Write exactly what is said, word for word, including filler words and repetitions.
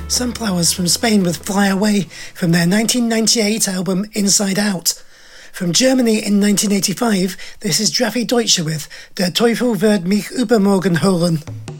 Sunflowers from Spain with Fly Away from their nineteen ninety-eight album Inside Out. From Germany in nineteen eighty-five, this is Draffy Deutsche with Der Teufel wird mich übermorgen holen.